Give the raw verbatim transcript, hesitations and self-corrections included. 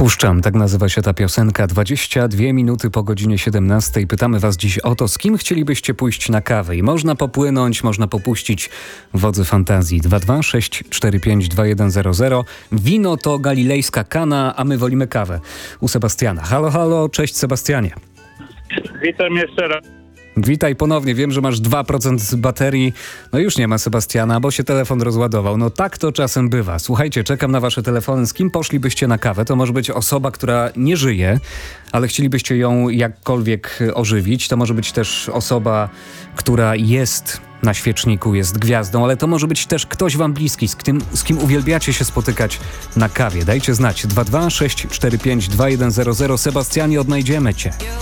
Puszczam, tak nazywa się ta piosenka. dwadzieścia dwie minuty po godzinie siedemnastej. Pytamy was dziś o to, z kim chcielibyście pójść na kawę. I można popłynąć, można popuścić wodze fantazji. dwa dwa sześć cztery pięć dwa jeden zero zero. Wino to galilejska kana, a my wolimy kawę. U Sebastiana. Halo, halo, cześć Sebastianie. Witam jeszcze raz. Witaj ponownie. Wiem, że masz dwa procent baterii. No już nie ma Sebastiana, bo się telefon rozładował. No tak to czasem bywa. Słuchajcie, czekam na wasze telefony. Z kim poszlibyście na kawę? To może być osoba, która nie żyje, ale chcielibyście ją jakkolwiek ożywić. To może być też osoba, która jest na świeczniku, jest gwiazdą, ale to może być też ktoś wam bliski, z kim, z kim uwielbiacie się spotykać na kawie. Dajcie znać. dwa dwa sześć cztery pięć dwa jeden zero zero. Sebastianie, odnajdziemy cię.